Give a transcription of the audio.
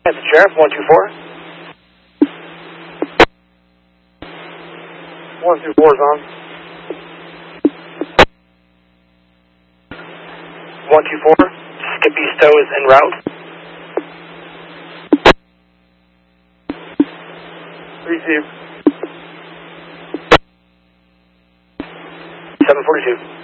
That's the Sheriff, 124. 124 is on. 124, Skippy Stowe is en route. Receive. 742.